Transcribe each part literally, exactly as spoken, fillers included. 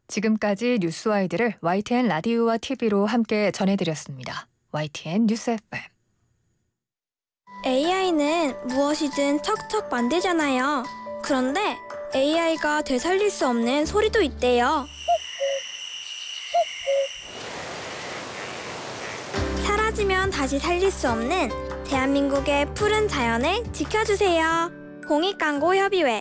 지금까지 뉴스와이드를 와이티엔 라디오와 티비로 함께 전해드렸습니다. 와이티엔 뉴스 에프엠. 에이아이는 무엇이든 척척 만들잖아요. 그런데 에이아이가 되살릴 수 없는 소리도 있대요. 사라지면 다시 살릴 수 없는 대한민국의 푸른 자연을 지켜주세요. 공익광고협의회.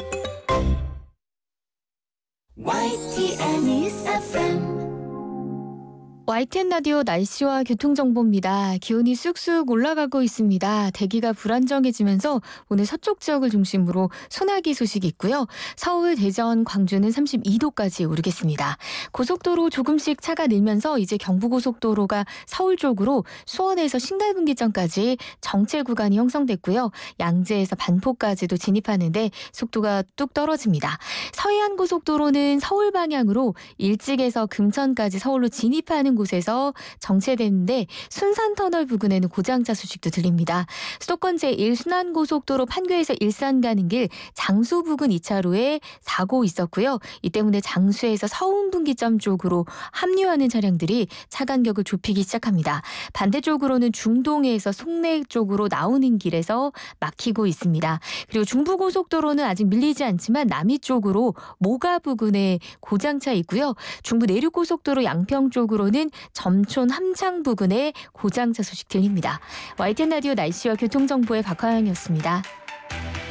와이티엔 뉴스 에프엠. 와이티엔 라디오 날씨와 교통정보입니다. 기온이 쑥쑥 올라가고 있습니다. 대기가 불안정해지면서 오늘 서쪽 지역을 중심으로 소나기 소식이 있고요. 서울, 대전, 광주는 삼십이 도까지 오르겠습니다. 고속도로 조금씩 차가 늘면서 이제 경부고속도로가 서울 쪽으로 수원에서 신갈분기점까지 정체 구간이 형성됐고요. 양재에서 반포까지도 진입하는데 속도가 뚝 떨어집니다. 서해안고속도로는 서울 방향으로 일찍에서 금천까지 서울로 진입하는 곳에서 정체됐는데 순산터널 부근에는 고장차 소식도 들립니다. 수도권 제일 순환고속도로 판교에서 일산 가는 길 장수 부근 이 차로에 사고 있었고요. 이 때문에 장수에서 서운분기점 쪽으로 합류하는 차량들이 차 간격을 좁히기 시작합니다. 반대쪽으로는 중동에서 송내 쪽으로 나오는 길에서 막히고 있습니다. 그리고 중부고속도로는 아직 밀리지 않지만 남이 쪽으로 모가 부근에 고장차 있고요. 중부 내륙고속도로 양평 쪽으로는 점촌 함창 부근에 고장차 소식 들립니다. 와이티엔 라디오 날씨와 교통정보의 박화영이었습니다.